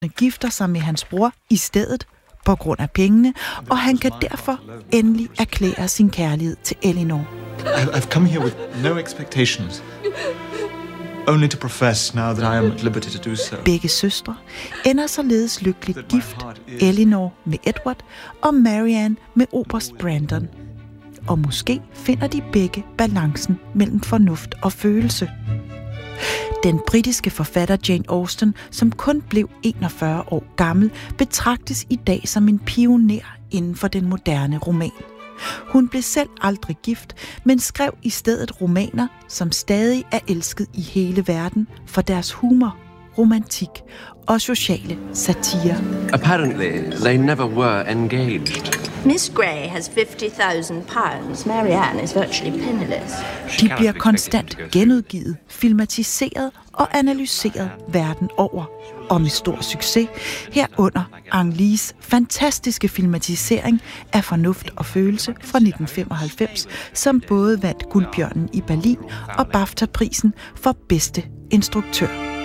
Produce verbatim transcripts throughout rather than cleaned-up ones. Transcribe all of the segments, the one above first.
gifter sig med hans bror i stedet på grund af pengene, og han kan derfor endelig erklære sin kærlighed til Elinor. I've come here with no expectations. Only to profess now that I am at liberty to do so. Begge søstre ender således lykkeligt gift, Elinor med Edward og Marianne med oberst Brandon. Og måske finder de begge balancen mellem fornuft og følelse. Den britiske forfatter Jane Austen, som kun blev enogfyrre år gammel, betragtes i dag som en pioner inden for den moderne roman. Hun blev selv aldrig gift, men skrev i stedet romaner, som stadig er elsket i hele verden for deres humor, romantik og sociale satire. Apparently, they never were engaged. Miss Grey has fifty thousand pounds. Marianne is virtually penniless. De bliver konstant genudgivet, filmatiseret og analyseret verden over. Og med stor succes, herunder Ang Lees fantastiske filmatisering af Fornuft og følelse fra nitten femoghalvfems, som både vandt Guldbjørnen i Berlin og BAFTA-prisen for bedste instruktør.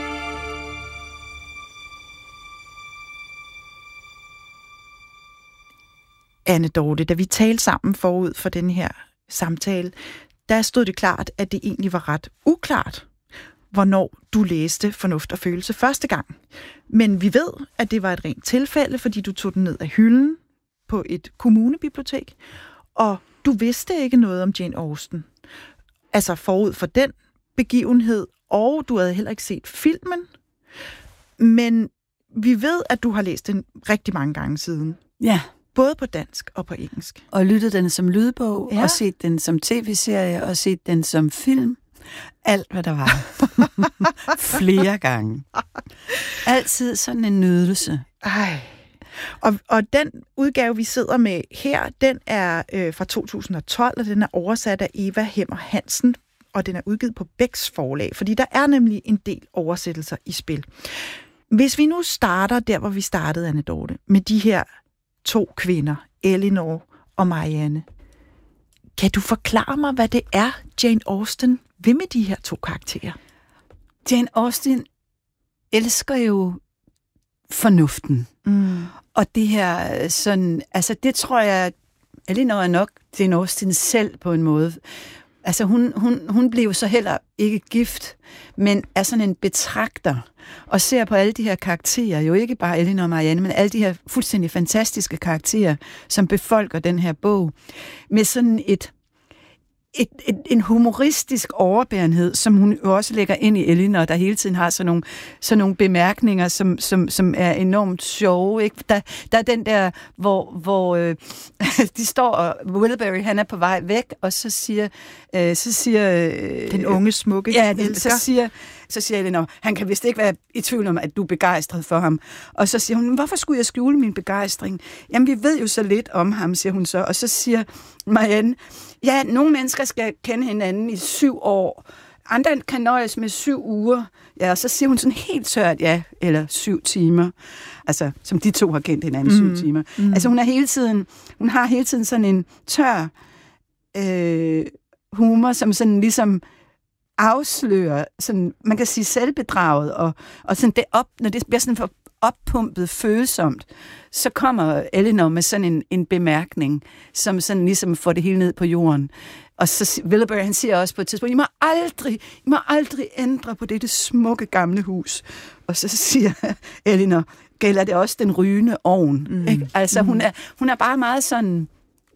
Anne Dorthe, da vi talte sammen forud for den her samtale, der stod det klart, at det egentlig var ret uklart, hvornår du læste Fornuft og følelse første gang. Men vi ved, at det var et rent tilfælde, fordi du tog den ned af hylden på et kommunebibliotek, og du vidste ikke noget om Jane Austen. Altså forud for den begivenhed, og du havde heller ikke set filmen. Men vi ved, at du har læst den rigtig mange gange siden. Ja. Både på dansk og på engelsk. Og lyttet den som lydbog, ja. Og set den som tv-serie, og set den som film. Alt, hvad der var. Flere gange. Altid sådan en nydelse. Ej. Og, og den udgave, vi sidder med her, den er øh, fra to tusind og tolv, og den er oversat af Eva Hemmer Hansen, og den er udgivet på Bechs forlag, fordi der er nemlig en del oversættelser i spil. Hvis vi nu starter der, hvor vi startede, Anne Dorthe, med de her to kvinder, Elinor og Marianne. Kan du forklare mig, hvad det er, Jane Austen vil med de her to karakterer? Jane Austen elsker jo fornuften. Mm. Og det her sådan, altså det tror jeg, Elinor er nok Jane Austen selv på en måde. Altså hun, hun, hun blev så heller ikke gift, men er sådan en betragter og ser på alle de her karakterer, jo ikke bare Elinor og Marianne, men alle de her fuldstændig fantastiske karakterer, som befolker den her bog, med sådan et, et, et en humoristisk overbærenhed, som hun jo også lægger ind i Elinor, der hele tiden har sådan nogle, sådan nogle bemærkninger, som, som, som er enormt sjove. Ikke? Der, der er den der, hvor, hvor øh, de står, og Willoughby, han er på vej væk, og så siger, øh, så siger øh, den unge, smukke ja, den, så siger Så siger Elinor, han kan vist ikke være i tvivl om, at du er begejstret for ham. Og så siger hun, hvorfor skulle jeg skjule min begejstring? Jamen, vi ved jo så lidt om ham, siger hun så. Og så siger Marianne, ja, nogle mennesker skal kende hinanden i syv år. Andre kan nøjes med syv uger. Ja, og så siger hun sådan helt tørt, ja, eller syv timer. Altså, som de to har kendt hinanden mm. syv timer. Mm. Altså, hun er hele tiden, hun har hele tiden sådan en tør øh, humor, som sådan ligesom afslører, sådan, man kan sige selvbedraget, og, og sådan det op, når det bliver sådan for oppumpet følsomt, så kommer Elinor med sådan en, en bemærkning, som sådan ligesom får det hele ned på jorden. Og så Willoughby, han siger også på et tidspunkt, I må aldrig, I må aldrig ændre på dette smukke gamle hus. Og så siger Elinor, gælder det også den rygende ovn? Mm. Ikke? Altså mm. hun, er, hun er bare meget sådan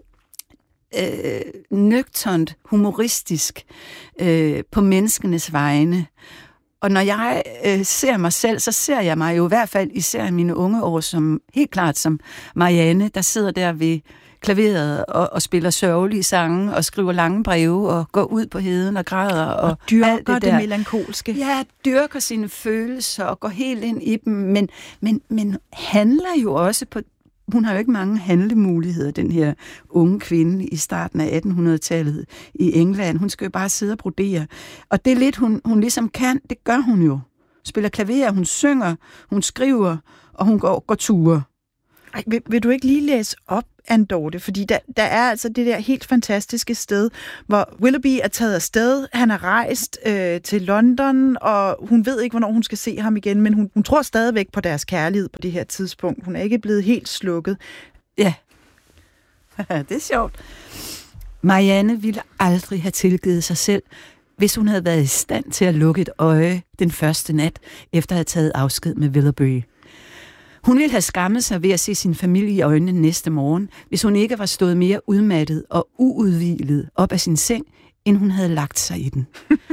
øh, nøgternt, humoristisk øh, på menneskenes vegne. Og når jeg øh, ser mig selv, så ser jeg mig jo i hvert fald især i mine unge år som helt klart som Marianne, der sidder der ved klaveret og, og spiller sørgelige sange og skriver lange breve og går ud på heden og græder. Og, og dyrker alt det, det der. melankolske. Ja, dyrker sine følelser og går helt ind i dem, men, men, men handler jo også på. Hun har jo ikke mange handlemuligheder, den her unge kvinde i starten af attenhundredetallet i England. Hun skal jo bare sidde og brodere. Og det er lidt, hun, hun ligesom kan, det gør hun jo. Spiller klaver, hun synger, hun skriver, og hun går, går ture. Ej, vil, vil du ikke lige læse op Anne Dorthe, fordi der, der er altså det der helt fantastiske sted, hvor Willoughby er taget afsted, han er rejst øh, til London, og hun ved ikke, hvornår hun skal se ham igen, men hun, hun tror stadigvæk på deres kærlighed på det her tidspunkt. Hun er ikke blevet helt slukket. Ja, det er sjovt. Marianne ville aldrig have tilgivet sig selv, hvis hun havde været i stand til at lukke et øje den første nat, efter at have taget afsked med Willoughby. Hun ville have skammet sig ved at se sin familie i øjnene næste morgen, hvis hun ikke var stået mere udmattet og uudhvilet op af sin seng, end hun havde lagt sig i den.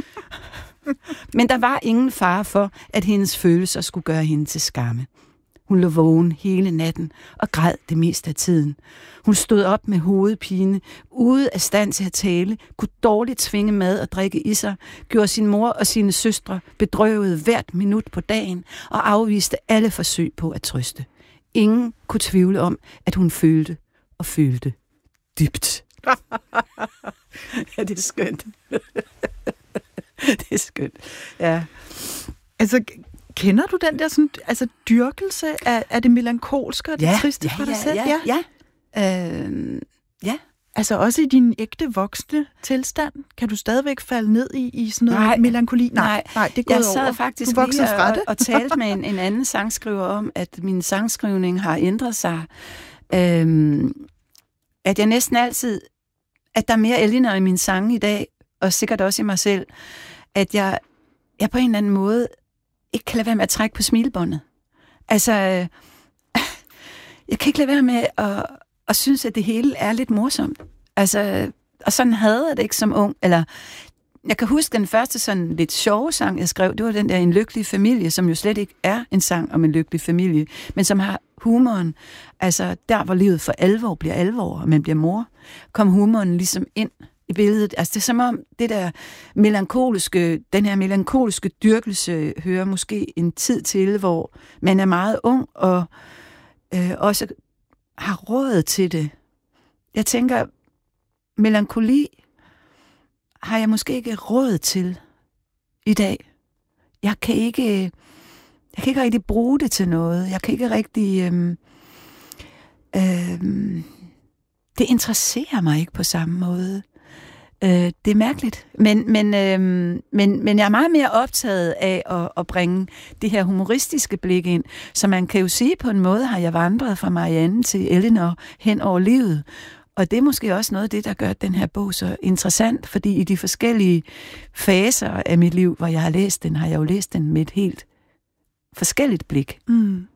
Men der var ingen fare for, at hendes følelser skulle gøre hende til skamme. Hun lå vågen hele natten og græd det meste af tiden. Hun stod op med hovedpine, ude af stand til at tale, kunne dårligt tvinge mad og drikke i sig, gjorde sin mor og sine søstre bedrøvet hvert minut på dagen og afviste alle forsøg på at trøste. Ingen kunne tvivle om, at hun følte og følte dybt. Ja, det er skønt. Det er skønt, ja. Altså, kender du den der sådan, altså, dyrkelse af, af det melankolske og det ja, triste ja, for dig ja, selv? Ja, ja. Ja. Øh, ja. Altså også i din ægte voksne tilstand, kan du stadigvæk falde ned i, i sådan noget nej, melankoli? Nej, nej, nej, det er gået jeg sad over. faktisk du lige fra og, det. og talte med en, en anden sangskriver om, at min sangskrivning har ændret sig. Øhm, at jeg næsten altid, at der er mere Elinor i min sange i dag, og sikkert også i mig selv, at jeg, jeg på en eller anden måde ikke kan lade være med at trække på smilebåndet. Altså, øh, jeg kan ikke lade være med at, at synes, at det hele er lidt morsomt. Altså, og sådan havde jeg det ikke som ung. Eller, jeg kan huske den første sådan lidt sjove sang, jeg skrev, det var den der En lykkelig familie, som jo slet ikke er en sang om en lykkelig familie, men som har humoren. Altså, der hvor livet for alvor bliver alvor, og man bliver mor, kom humoren ligesom ind i billedet. Altså, det er som om det der melankoliske, den her melankoliske dyrkelse hører måske en tid til, hvor man er meget ung og øh, også har råd til det. Jeg tænker, melankoli har jeg måske ikke råd til i dag. Jeg kan ikke, jeg kan ikke rigtig bruge det til noget. Jeg kan ikke rigtig... Øhm, øhm, det interesserer mig ikke på samme måde. Øh, det er mærkeligt, men, men, øhm, men, men jeg er meget mere optaget af at, at bringe det her humoristiske blik ind, så man kan jo sige, på en måde har jeg vandret fra Marianne til Elinor hen over livet, og det er måske også noget af det, der gør den her bog så interessant, fordi i de forskellige faser af mit liv, hvor jeg har læst den, har jeg jo læst den med et helt forskelligt blik. Mm.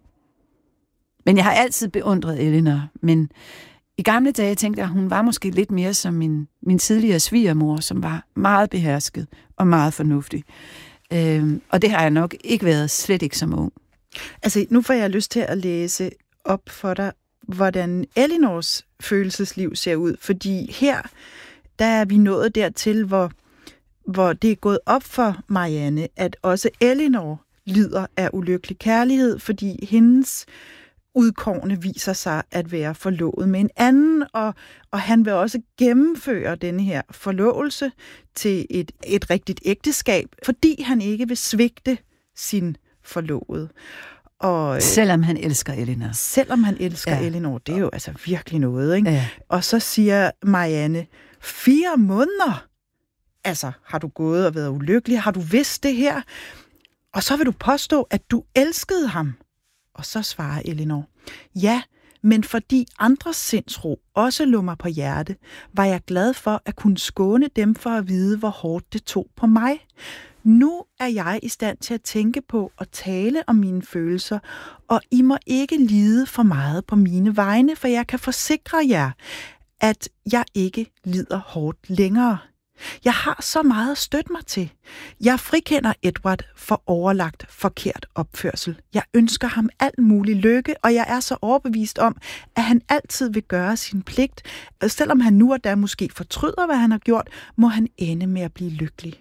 Men jeg har altid beundret Elinor, men i gamle dage tænkte jeg, at hun var måske lidt mere som min, min tidligere svigermor, som var meget behersket og meget fornuftig. Øhm, og det har jeg nok ikke været, slet ikke som ung. Altså, nu får jeg lyst til at læse op for dig, hvordan Elinors følelsesliv ser ud, fordi her, der er vi nået dertil, hvor, hvor det er gået op for Marianne, at også Elinor lider af ulykkelig kærlighed, fordi hendes udkårne viser sig at være forlovet med en anden, og, og han vil også gennemføre denne her forlovelse til et, et rigtigt ægteskab, fordi han ikke vil svigte sin forlovede. Og, selvom han elsker Elinor. Selvom han elsker ja. Elinor, det er jo altså virkelig noget, ikke? Ja. Og så siger Marianne, fire måneder? Altså, har du gået og været ulykkelig? Har du vidst det her? Og så vil du påstå, at du elskede ham. Og så svarer Elinor, ja, men fordi andres sindsro også lå mig på hjerte, var jeg glad for at kunne skåne dem for at vide, hvor hårdt det tog på mig. Nu er jeg i stand til at tænke på og tale om mine følelser, og I må ikke lide for meget på mine vegne, for jeg kan forsikre jer, at jeg ikke lider hårdt længere. Jeg har så meget at støtte mig til. Jeg frikender Edward for overlagt forkert opførsel. Jeg ønsker ham alt mulig lykke, og jeg er så overbevist om, at han altid vil gøre sin pligt. Selvom han nu og da måske fortryder, hvad han har gjort, må han ende med at blive lykkelig.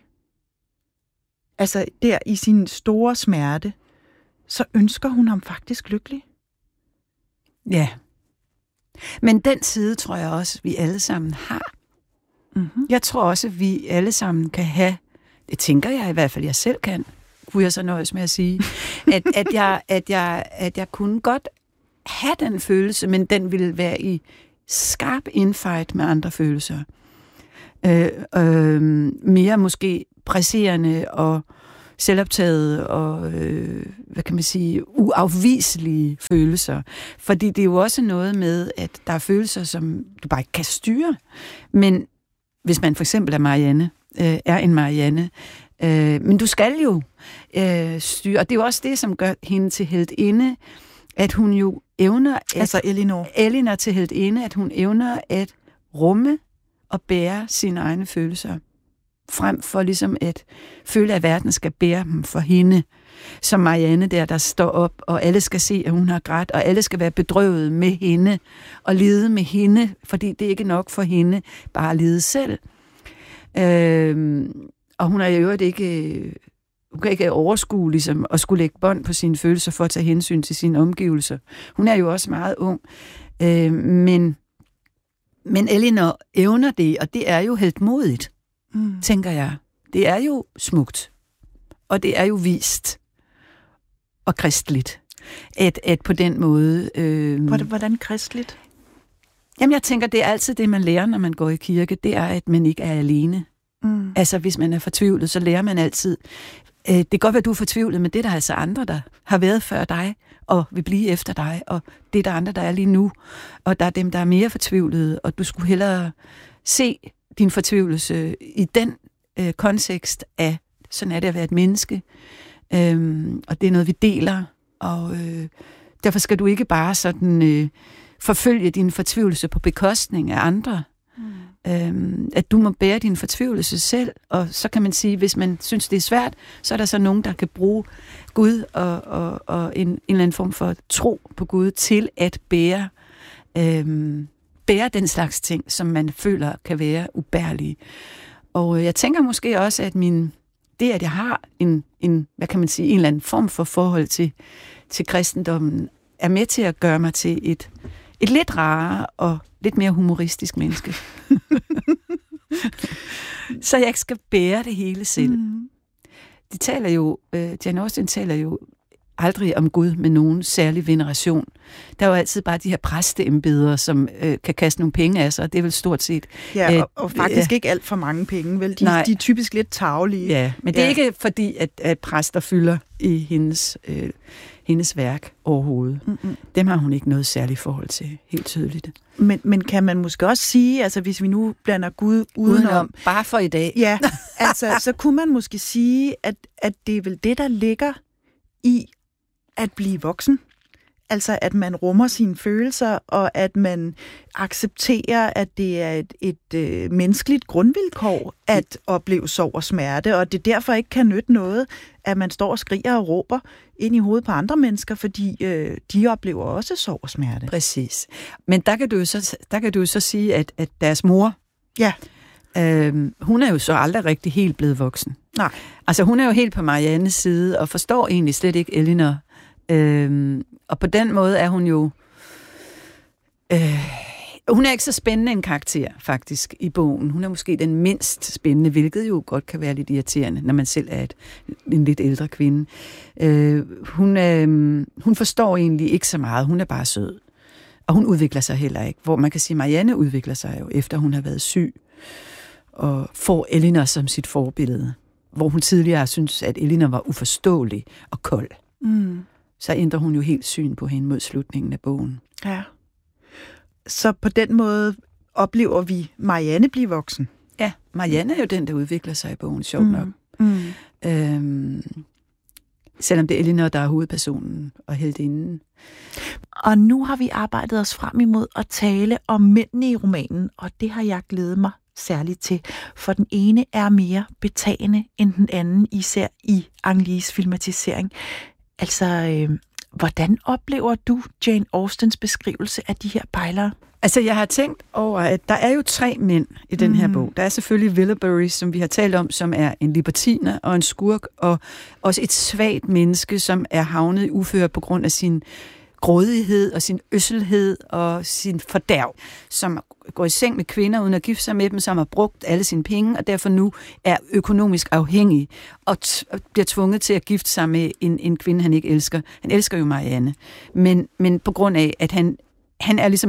Altså der i sin store smerte, så ønsker hun ham faktisk lykkelig. Ja. Men den side tror jeg også, vi alle sammen har. Mm-hmm. Jeg tror også, at vi alle sammen kan have, det tænker jeg i hvert fald, jeg selv kan, kunne jeg så nøjes med at sige, at, at, jeg, at, jeg, at jeg kunne godt have den følelse, men den ville være i skarp infight med andre følelser. Øh, øh, mere måske presserende og selvoptaget og, øh, hvad kan man sige, uafviselige følelser. Fordi det er jo også noget med, at der er følelser, som du bare ikke kan styre. Men hvis man for eksempel er Marianne, øh, er en Marianne, øh, men du skal jo øh, styre, og det er jo også det, som gør hende til heltinde, at hun jo evner... At, altså Elinor. Elinor til heltinde, at hun evner at rumme og bære sine egne følelser, frem for ligesom at føle, at verden skal bære dem for hende. Som Marianne der, der står op, og alle skal se, at hun har grædt, og alle skal være bedrøvet med hende, og lide med hende, fordi det er ikke nok for hende, bare at lide selv. Øhm, og hun er jo øvrigt ikke... Hun kan ikke overskue ligesom, at skulle lægge bånd på sine følelser for at tage hensyn til sine omgivelser. Hun er jo også meget ung. Øh, men, men Elinor evner det, og det er jo heltmodigt, mm. tænker jeg. Det er jo smukt, og det er jo vist og kristeligt, at, at på den måde... Øh, hvordan, hvordan kristeligt? Jamen, jeg tænker, det er altid det, man lærer, når man går i kirke, det er, at man ikke er alene. Mm. Altså, hvis man er fortvivlet, så lærer man altid... Det kan godt være, at du er fortvivlet, men det er der altså andre, der har været før dig, og vil blive efter dig, og det er der andre, der er lige nu. Og der er dem, der er mere fortvivlede, og du skulle hellere se din fortvivlelse i den øh, kontekst af, sådan er det at være et menneske. Øhm, og det er noget, vi deler, og øh, derfor skal du ikke bare sådan øh, forfølge din fortvivlelse på bekostning af andre. Mm. Øhm, at du må bære din fortvivlelse selv, og så kan man sige, hvis man synes, det er svært, så er der så nogen, der kan bruge Gud og, og, og en, en eller anden form for tro på Gud til at bære, øhm, bære den slags ting, som man føler kan være ubærlige. Og jeg tænker måske også, at min, det, at jeg har en, en, hvad kan man sige, en eller anden form for forhold til, til kristendommen, er med til at gøre mig til et, et lidt rarere og lidt mere humoristisk menneske. Så jeg ikke skal bære det hele selv. Mm. De taler jo, øh, Jane Austen taler jo aldrig om Gud med nogen særlig veneration. Der er jo altid bare de her præsteembeder, som øh, kan kaste nogle penge af sig, og det er vel stort set... Ja, øh, og, og faktisk øh, ikke alt for mange penge, vel? De, de er typisk lidt tarvelige. Ja, men det er ja. ikke fordi, at, at præster fylder i hendes, øh, hendes værk overhovedet. Mm-mm. Dem har hun ikke noget særligt forhold til, helt tydeligt. Men, men kan man måske også sige, altså hvis vi nu blander Gud udenom... udenom bare for i dag. Ja, altså så kunne man måske sige, at, at det er vel det, der ligger i at blive voksen. Altså, at man rummer sine følelser, og at man accepterer, at det er et, et øh, menneskeligt grundvilkår at opleve sorg og smerte, og det derfor ikke kan nytte noget, at man står og skriger og råber ind i hovedet på andre mennesker, fordi øh, de oplever også sorg og smerte. Præcis. Men der kan du jo så, der kan du så sige, at, at deres mor, ja. øh, hun er jo så aldrig rigtig helt blevet voksen. Nej. Altså, hun er jo helt på Mariannes side, og forstår egentlig slet ikke Elinor. Øhm, og på den måde er hun jo... Øh, hun er ikke så spændende en karakter, faktisk, i bogen. Hun er måske den mindst spændende, hvilket jo godt kan være lidt irriterende, når man selv er et, en lidt ældre kvinde. Øh, hun, øh, hun forstår egentlig ikke så meget. Hun er bare sød. Og hun udvikler sig heller ikke. Hvor man kan sige, at Marianne udvikler sig jo, efter hun har været syg, og får Elinor som sit forbillede. Hvor hun tidligere synes, at Elinor var uforståelig og kold. Mm. Så ændrer hun jo helt syn på hende mod slutningen af bogen. Ja. Så på den måde oplever vi Marianne blive voksen. Ja, Marianne er jo den, der udvikler sig i bogen, sjovt mm. nok. Mm. Øhm, selvom det er Elinor, der er hovedpersonen og heltinden. Og nu har vi arbejdet os frem imod at tale om mændene i romanen, og det har jeg glædet mig særligt til, for den ene er mere betagende end den anden, især i Ang-Lees filmatisering. Altså, øh, hvordan oplever du Jane Austens beskrivelse af de her pejlere? Altså, jeg har tænkt over, at der er jo tre mænd i den her mm. bog. Der er selvfølgelig Willoughby, som vi har talt om, som er en libertiner og en skurk, og også et svagt menneske, som er havnet i uføre på grund af sin grådighed og sin øsselhed og sin fordærv, som går i seng med kvinder uden at gifte sig med dem, som har brugt alle sine penge, og derfor nu er økonomisk afhængig og t- bliver tvunget til at gifte sig med en, en kvinde, han ikke elsker. Han elsker jo Marianne, men, men på grund af, at han, han er ligesom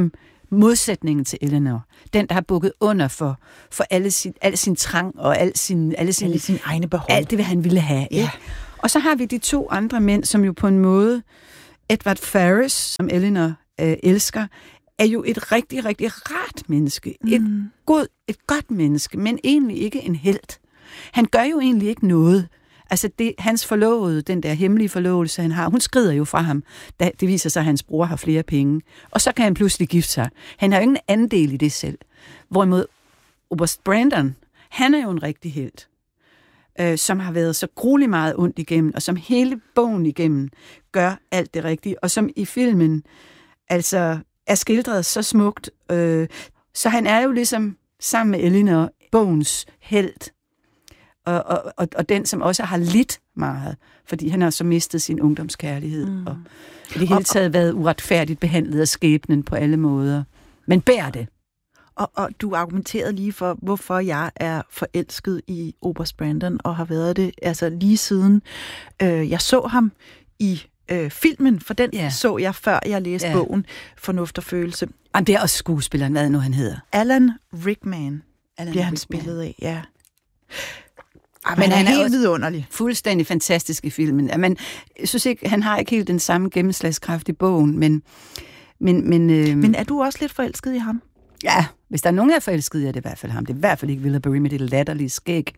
modsætningen til Eleanor. Den, der har bukket under for, for alle sin, al sin trang og al sin, alle sin, alle sine egne behov. Alt det, hvad han ville have. Ja. Ikke? Og så har vi de to andre mænd, som jo på en måde, Edward Ferrars, som Eleanor øh, elsker, er jo et rigtig, rigtig rart menneske. Mm. Et, god, et godt menneske, men egentlig ikke en helt. Han gør jo egentlig ikke noget. Altså, det, hans forlovede, den der hemmelige forlovelse, han har, hun skrider jo fra ham, da det viser sig, at hans bror har flere penge. Og så kan han pludselig gifte sig. Han har jo ingen andel i det selv. Hvorimod oberst Brandon, han er jo en rigtig helt, øh, som har været så gruelig meget ondt igennem, og som hele bogen igennem gør alt det rigtige, og som i filmen altså er skildret så smukt. Øh, så han er jo ligesom sammen med Eleanor bogens helt. Og, og, og, og den, som også har lidt meget, fordi han har så mistet sin ungdomskærlighed, mm. og i det hele taget været uretfærdigt behandlet af skæbnen på alle måder. Men bær det. Og, og du argumenterede lige for, hvorfor jeg er forelsket i oberst Brandon, og har været det altså lige siden øh, jeg så ham i øh, filmen, for den yeah. så jeg, før jeg læste yeah. bogen Fornuft og Følelse. Jamen, det er også skuespilleren, hvad nu han hedder? Alan Rickman Alan bliver han Rickman. spillet af, ja. Men, men han er er helt vidunderlig. Fuldstændig fantastisk i filmen. Men jeg synes ikke, han har ikke helt den samme gennemslagskraft i bogen, men... Men, men, øh, men er du også lidt forelsket i ham? Ja, hvis der er nogen, der er forelsket i, er det i hvert fald ham. Det er i hvert fald ikke Willoughby med det latterlige skæg.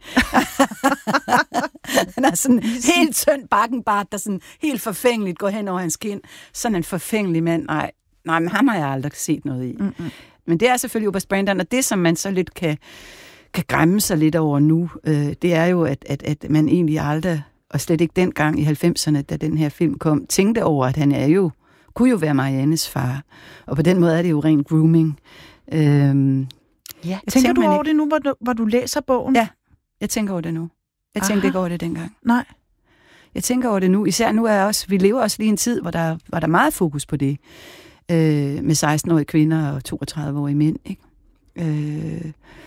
Han er sådan helt tynd bakkenbart, der sådan helt forfængeligt går hen over hans kind. Sådan en forfængelig mand. Nej, nej, men ham har jeg aldrig set noget i. Mm-mm. Men det er selvfølgelig oberst Brandon, og det, som man så lidt kan... kan græmme sig lidt over nu, øh, det er jo, at, at, at man egentlig aldrig, og slet ikke dengang i halvfemserne, da den her film kom, tænkte over, at han er jo, kunne jo være Mariannes far. Og på den måde er det jo ren grooming. Øhm, ja, tænker du over ikke... det nu, hvor du, hvor du læser bogen? Ja, jeg tænker over det nu. Jeg Aha. tænkte ikke over det dengang. Nej. Jeg tænker over det nu. Især nu er også, vi lever også lige en tid, hvor der, hvor der er meget fokus på det. Øh, med seksten-årige kvinder og toogtredive-årige mænd, ikke? Øh,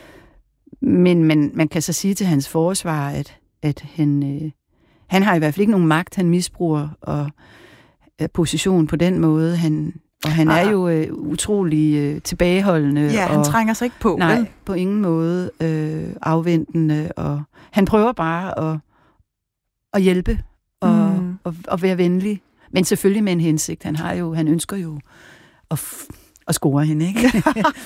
Men man, man kan så sige til hans forsvar, at, at han, øh, han har i hvert fald ikke nogen magt, han misbruger og øh, position på den måde. Han, og han ah. er jo øh, utrolig øh, tilbageholdende. Ja, han og, trænger sig ikke på. Nej, vel? på ingen måde øh, afventende. Og han prøver bare at, at hjælpe og, mm. og, og være venlig. Men selvfølgelig med en hensigt. Han, har jo, han ønsker jo at... F- og score hende, ikke?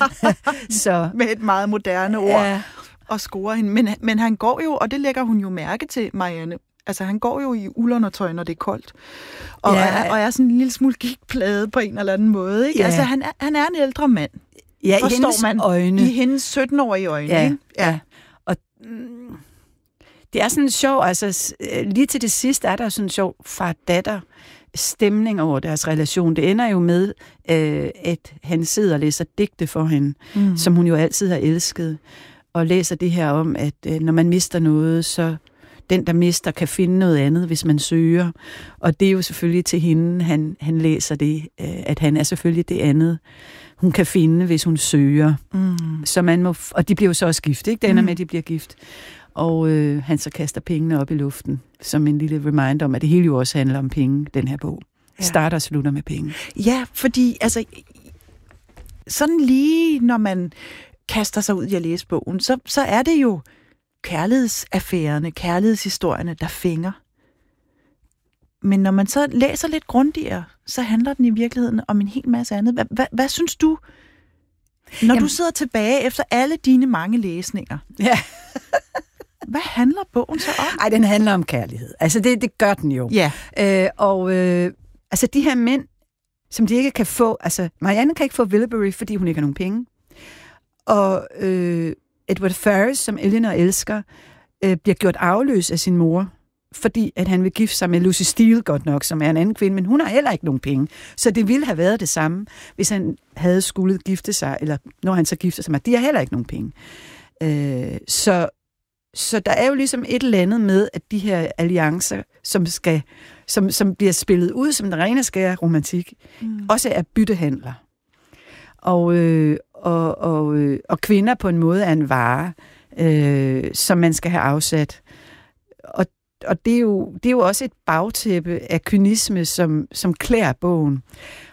Så, med et meget moderne ord, ja. Og score hende. Men, men han går jo, og det lægger hun jo mærke til, Marianne. Altså, han går jo i uldundertøj, når det er koldt. Og, ja. er, og er sådan en lille smule gigtplade på en eller anden måde, ikke? Ja. Altså, han er, han er en ældre mand. Ja, forstår i hendes man, øjne. I hendes sytten-årige øjne, ja. ikke? Ja. Ja. Og mm, det er sådan en sjov, altså lige til det sidste er der sådan en sjov far-datter stemning over deres relation. Det ender jo med, øh, at han sidder og læser digte for hende, mm. som hun jo altid har elsket, og læser det her om, at øh, når man mister noget, så den, der mister, kan finde noget andet, hvis man søger. Og det er jo selvfølgelig til hende, han, han læser det, øh, at han er selvfølgelig det andet, hun kan finde, hvis hun søger. Mm. Så man må, og de bliver jo så også gift, ikke? Det ender mm. med, at de bliver gift. Og øh, han så kaster pengene op i luften, som en lille reminder om, at det hele jo også handler om penge, den her bog. Ja. Starter og slutter med penge. Ja, fordi altså, sådan lige når man kaster sig ud i at læse bogen, så, så er det jo kærlighedsaffærerne, kærlighedshistorierne, der fænger. Men når man så læser lidt grundigere, så handler den i virkeligheden om en hel masse andet. Hvad, hvad, hvad synes du, når Jamen, du sidder tilbage efter alle dine mange læsninger? Ja. Hvad handler bogen så om? Ej, den handler om kærlighed. Altså, det, det gør den jo. Ja. Øh, og øh, altså, de her mænd, som de ikke kan få... Altså, Marianne kan ikke få Willoughby, fordi hun ikke har nogen penge. Og øh, Edward Ferrars, som Eleanor elsker, øh, bliver gjort arveløs af sin mor, fordi at han vil gifte sig med Lucy Steele, godt nok, som er en anden kvinde, men hun har heller ikke nogen penge. Så det ville have været det samme, hvis han havde skulle gifte sig, eller når han så gifter sig med. De har heller ikke nogen penge. Øh, så Så der er jo ligesom et eller andet med, at de her alliancer, som, skal, som, som bliver spillet ud som den rene skære romantik, mm. også er byttehandler. Og, øh, og, og, øh, og kvinder på en måde er en vare, øh, som man skal have afsat. Og, og det, er jo, det er jo også et bagtæppe af kynisme, som, som klæder bogen.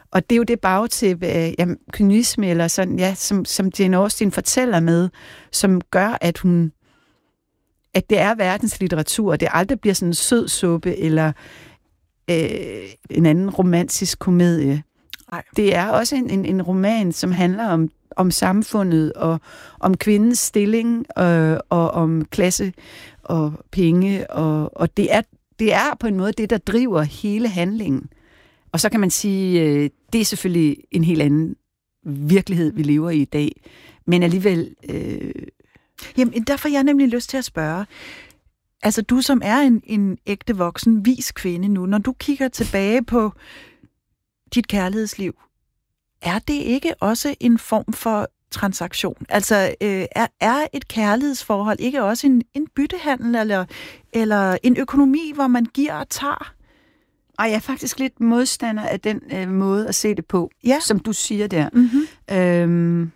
Og det er jo det bagtæppe af ja, kynisme, eller sådan, ja, som, som Jane Austen fortæller med, som gør, at hun at det er verdenslitteratur, og det aldrig bliver sådan en sød suppe, eller øh, en anden romantisk komedie. Ej. Det er også en, en, en roman, som handler om, om samfundet, og om kvindens stilling, øh, og om klasse og penge, og, og det, er, det er på en måde det, der driver hele handlingen. Og så kan man sige, øh, det er selvfølgelig en helt anden virkelighed, vi lever i i dag, men alligevel... Øh, Jamen, derfor har jeg nemlig lyst til at spørge, altså du som er en, en ægte voksen, vis kvinde nu, når du kigger tilbage på dit kærlighedsliv, er det ikke også en form for transaktion? Altså, øh, er, er et kærlighedsforhold ikke også en, en byttehandel, eller, eller en økonomi, hvor man giver og tager? Ej, jeg er faktisk lidt modstander af den øh, måde at se det på, ja. Som du siger der. Mm-hmm. Øhm,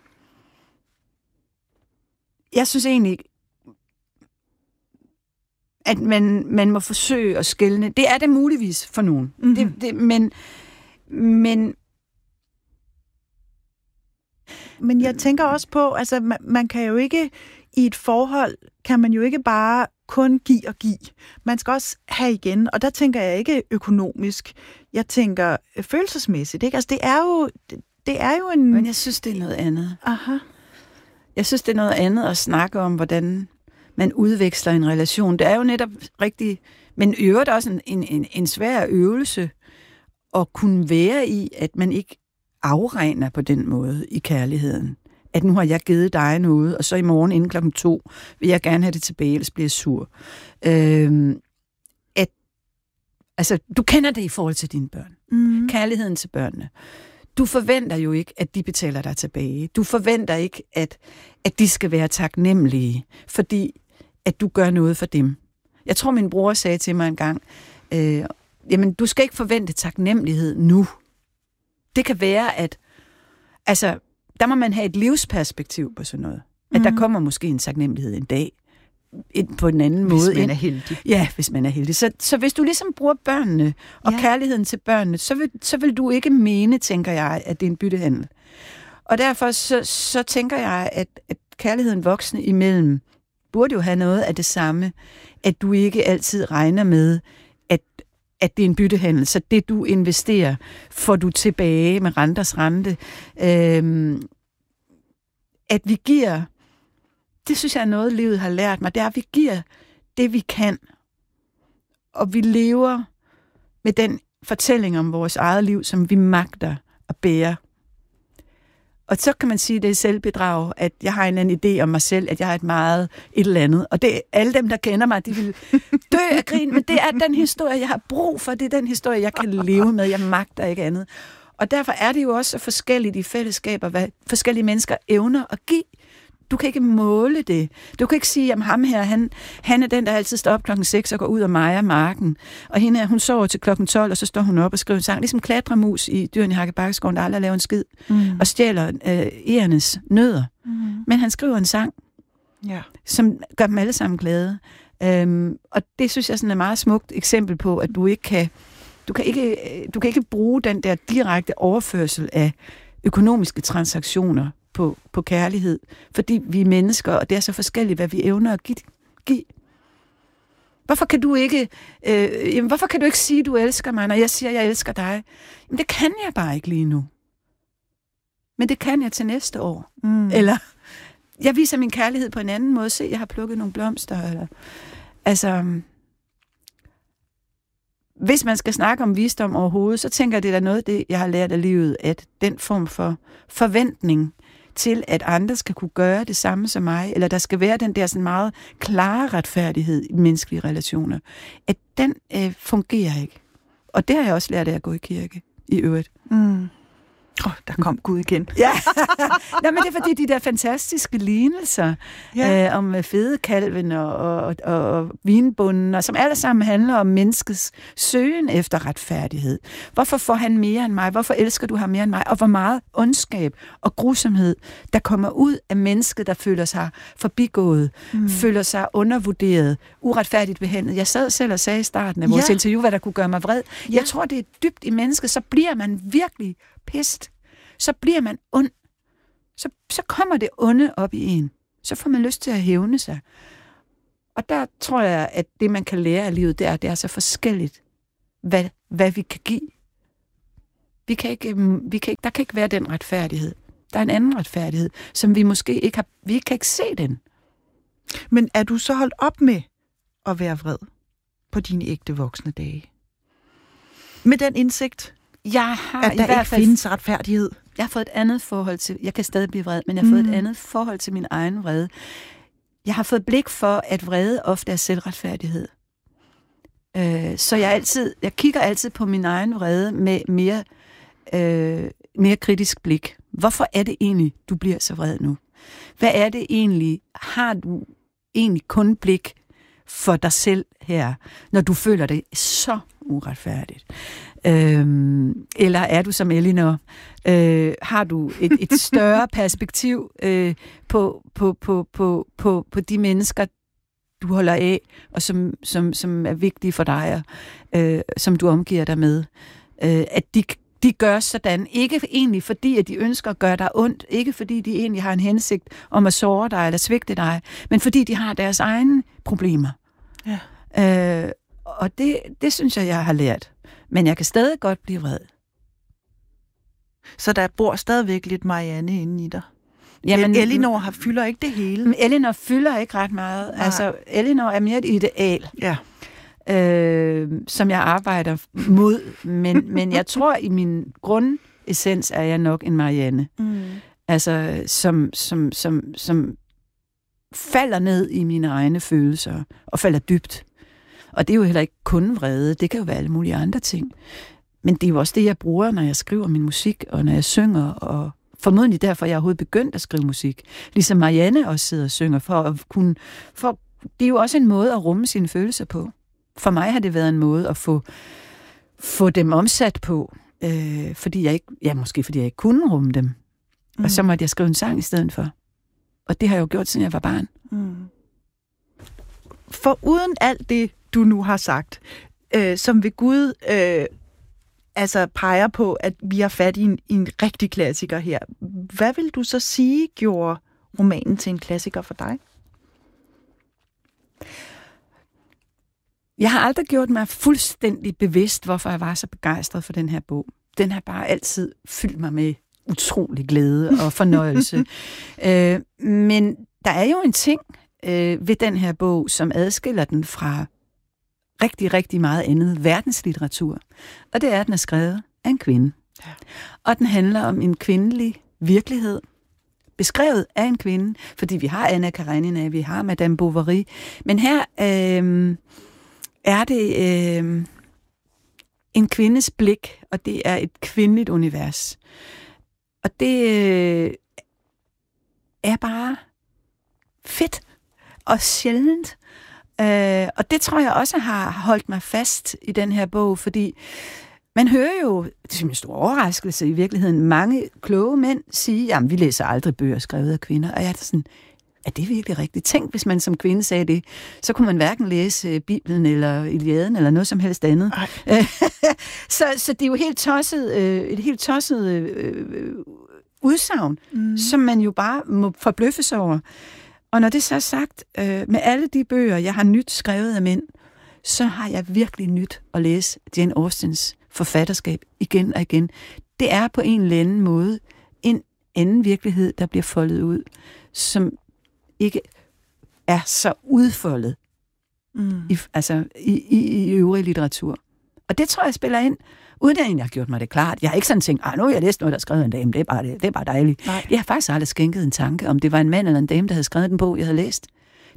jeg synes egentlig, at man, man må forsøge at skelne. Det er det muligvis for nogen. Mm-hmm. Det, det, men, men Men jeg tænker også på, altså man, man kan jo ikke i et forhold, kan man jo ikke bare kun give og give. Man skal også have igen, og der tænker jeg ikke økonomisk. Jeg tænker følelsesmæssigt, ikke? Altså det er jo, det, det er jo en... Men jeg synes, det er noget andet. Aha. Jeg synes, det er noget andet at snakke om, hvordan man udveksler en relation. Det er jo netop rigtig... Men i øvrigt også en, en, en, en svær øvelse at kunne være i, at man ikke afregner på den måde i kærligheden. At nu har jeg givet dig noget, og så i morgen inden klokken to vil jeg gerne have det tilbage, ellers bliver jeg sur. Øhm, at, altså, du kender det i forhold til dine børn. Mm. Kærligheden til børnene. Du forventer jo ikke, at de betaler dig tilbage. Du forventer ikke, at, at de skal være taknemmelige, fordi at du gør noget for dem. Jeg tror, min bror sagde til mig en gang, øh, jamen, du skal ikke forvente taknemmelighed nu. Det kan være, at altså, der må man have et livsperspektiv på sådan noget. At mm. der kommer måske en taknemmelighed en dag, et, på en anden hvis måde. Hvis man ind. er heldig. Ja, hvis man er heldig. Så, så hvis du ligesom bruger børnene og ja. kærligheden til børnene, så vil, så vil du ikke mene, tænker jeg, at det er en byttehandel. Og derfor så, så tænker jeg, at, at kærligheden voksne imellem burde jo have noget af det samme, at du ikke altid regner med, at, at det er en byttehandel. Så det, du investerer, får du tilbage med renters rente. Øhm, at vi giver... Det synes jeg er noget, livet har lært mig. Det er, at vi giver det, vi kan. Og vi lever med den fortælling om vores eget liv, som vi magter at bære. Og så kan man sige, at det er selvbedrag, at jeg har en anden idé om mig selv, at jeg har et meget et eller andet. Og det alle dem, der kender mig, de vil dø af grin, men det er den historie, jeg har brug for. Det er den historie, jeg kan leve med. Jeg magter ikke andet. Og derfor er det jo også så forskelligt i fællesskaber, hvad forskellige mennesker evner at give. Du kan ikke måle det. Du kan ikke sige, at ham her, han, han er den, der altid står op klokken seks og går ud og mejer marken. Og hende her, hun sover til klokken tolv, og så står hun op og skriver en sang. Ligesom klatremus i Dyrene i Hakkebakkeskoven, der aldrig laver en skid. Mm. Og stjæler øh, egernes nødder. Mm. Men han skriver en sang, ja. som gør dem alle sammen glade. Øhm, og det synes jeg sådan er et meget smukt eksempel på, at du ikke kan, du kan ikke, du kan ikke bruge den der direkte overførsel af økonomiske transaktioner På, på kærlighed, fordi vi er mennesker, og det er så forskelligt, hvad vi evner at give. give. Hvorfor kan du ikke øh, jamen, hvorfor kan du ikke sige, at du elsker mig, når jeg siger, at jeg elsker dig? Jamen, det kan jeg bare ikke lige nu. Men det kan jeg til næste år. Mm. Eller, jeg viser min kærlighed på en anden måde. Se, jeg har plukket nogle blomster. Eller, altså, hvis man skal snakke om visdom overhovedet, så tænker jeg, det er noget af det, jeg har lært af livet, at den form for forventning til, at andre skal kunne gøre det samme som mig, eller der skal være den der sådan meget klare retfærdighed i menneskelige relationer, at den øh, fungerer ikke. Og det har jeg også lært af at gå i kirke, i øvrigt. Mm. Oh, der kom Gud igen. Ja, Nå, men det er fordi de der fantastiske lignelser ja. øh, om fedekalven og, og, og, og vinbunden, og som alle sammen handler om menneskets søgen efter retfærdighed. Hvorfor får han mere end mig? Hvorfor elsker du ham mere end mig? Og hvor meget ondskab og grusomhed, der kommer ud af mennesket, der føler sig forbigået, mm. føler sig undervurderet, uretfærdigt behandlet. Jeg sad selv og sagde i starten af vores ja. interview, hvad der kunne gøre mig vred. Ja. Jeg tror, det er dybt i mennesket, så bliver man virkelig pist. Så bliver man ond. Så, så kommer det onde op i en. Så får man lyst til at hævne sig. Og der tror jeg, at det, man kan lære af livet, det er, det er så forskelligt, hvad, hvad vi kan give. Vi kan ikke, vi kan ikke, der kan ikke være den retfærdighed. Der er en anden retfærdighed, som vi måske ikke har. Vi kan ikke se den. Men er du så holdt op med at være vred på dine ægte voksne dage? Med den indsigt, jeg har at der i hvert ikke fald, findes retfærdighed? Jeg har fået et andet forhold til... Jeg kan stadig blive vred, men jeg har fået mm. et andet forhold til min egen vrede. Jeg har fået blik for, at vrede ofte er selvretfærdighed. Øh, så jeg altid, jeg kigger altid på min egen vrede med mere, øh, mere kritisk blik. Hvorfor er det egentlig, du bliver så vred nu? Hvad er det egentlig? Har du egentlig kun blik for dig selv her, når du føler det så uretfærdigt? Øhm, eller er du som Elinor? Øh, har du et, et større perspektiv øh, på, på, på, på, på, på de mennesker, du holder af, og som, som, som er vigtige for dig, og øh, som du omgiver dig med? Øh, at de, de gør sådan, ikke egentlig fordi, at de ønsker at gøre dig ondt, ikke fordi de egentlig har en hensigt om at såre dig eller svigte dig, men fordi de har deres egne problemer. Ja. Øh, og det, det synes jeg, jeg har lært. Men jeg kan stadig godt blive vred. Så der bor stadigvæk lidt Marianne inde i dig? Jamen, Elinor har, fylder ikke det hele? Men Elinor fylder ikke ret meget. Nej. Altså, Elinor er mere et ideal, ja. øh, som jeg arbejder mod. Men, men jeg tror, i min grundessens er jeg nok en Marianne. Mm. Altså, som, som, som, som falder ned i mine egne følelser, og falder dybt. Og det er jo heller ikke kun vrede, det kan jo være alle mulige andre ting. Men det er jo også det, jeg bruger, når jeg skriver min musik, og når jeg synger, og formodentlig derfor, jeg er overhovedet begyndt at skrive musik. Ligesom Marianne også sidder og synger, for at kunne... For det er jo også en måde at rumme sine følelser på. For mig har det været en måde at få, få dem omsat på, øh, fordi jeg ikke... Ja, måske fordi jeg ikke kunne rumme dem. Mm. Og så måtte jeg skrive en sang i stedet for. Og det har jeg jo gjort, siden jeg var barn. Mm. For uden alt det, du nu har sagt, øh, som ved Gud øh, altså peger på, at vi har fat i en, i en rigtig klassiker her. Hvad vil du så sige gjorde romanen til en klassiker for dig? Jeg har aldrig gjort mig fuldstændig bevidst, hvorfor jeg var så begejstret for den her bog. Den har bare altid fyldt mig med utrolig glæde og fornøjelse. øh, men der er jo en ting øh, ved den her bog, som adskiller den fra rigtig, rigtig meget andet verdenslitteratur. Og det er, at den er skrevet af en kvinde. Ja. Og den handler om en kvindelig virkelighed, beskrevet af en kvinde, fordi vi har Anna Karenina, vi har Madame Bovary. Men her øh, er det øh, en kvindes blik, og det er et kvindeligt univers. Og det øh, er bare fedt og sjældent. Øh, og det tror jeg også har holdt mig fast i den her bog, fordi man hører jo, det er en stor overraskelse i virkeligheden, mange kloge mænd sige, jamen vi læser aldrig bøger skrevet af kvinder, og jeg er sådan, er det virkelig rigtigt? Tænk, hvis man som kvinde sagde det, så kunne man hverken læse Bibelen eller Iliaden eller noget som helst andet. så, så det er jo helt tosset, øh, et helt tosset øh, udsagn, mm. som man jo bare må forbløffe sig over. Og når det så er sagt, øh, med alle de bøger, jeg har nyt skrevet af mænd, så har jeg virkelig nyt at læse Jane Austens forfatterskab igen og igen. Det er på en eller anden måde en anden virkelighed, der bliver foldet ud, som ikke er så udfoldet mm. i, altså, i, i, i øvrig litteratur. Og det tror jeg spiller ind, uden at jeg har gjort mig det klart. Jeg har ikke sådan tænkt, nu har jeg læst noget, der er skrevet en dame, det er bare, det, det er bare dejligt. Nej. Jeg har faktisk aldrig skænket en tanke, om det var en mand eller en dame, der havde skrevet den bog, jeg havde læst.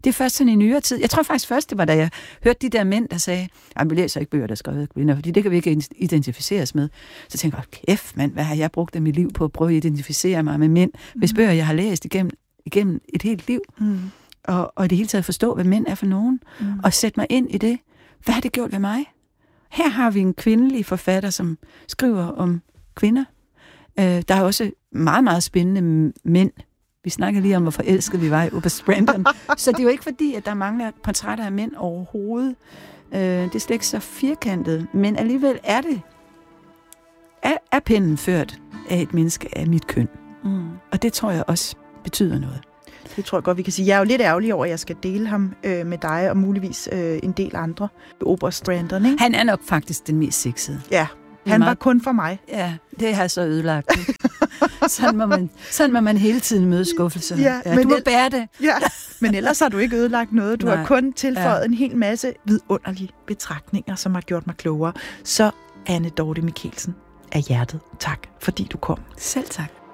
Det er først sådan i nyere tid. Jeg tror faktisk først, det var, da jeg hørte de der mænd, der sagde, at vi læser ikke bøger, der er skrevet af kvinder, fordi det kan vi ikke identificeres med. Så tænker jeg, kæft mand, hvad har jeg brugt af mit liv på at prøve at identificere mig med mænd, mm. hvis bøger, jeg har læst igennem, igennem et helt liv. Mm. Og, og i det hele taget forstå, hvad mænd er for nogen, mm. og sætte mig ind i det. Hvad har det gjort ved mig? Her har vi en kvindelig forfatter, som skriver om kvinder. Øh, der er også meget, meget spændende mænd. Vi snakker lige om, hvor forelskede vi var i Oberst Brandon. Så det er jo ikke fordi, at der mangler portrætter af mænd overhovedet. Øh, det er slet ikke så firkantet. Men alligevel er det, er, er pennen ført af et menneske af mit køn. Mm. Og det tror jeg også betyder noget. Det tror jeg godt, vi kan sige. Jeg er jo lidt ærgerlig over, at jeg skal dele ham øh, med dig, og muligvis øh, en del andre. Oberst Brandon, ikke? Han er nok faktisk den mest sexede. Ja, han var kun for mig. Ja, det har jeg så ødelagt. sådan, må man, sådan må man hele tiden møde skuffelser. Ja, ja, men du må el- bære det. Ja, men ellers har du ikke ødelagt noget. Du Nej. har kun tilføjet ja. en hel masse vidunderlige betragtninger, som har gjort mig klogere. Så Anne Dorthe Michelsen, af hjertet, tak fordi du kom. Selv tak.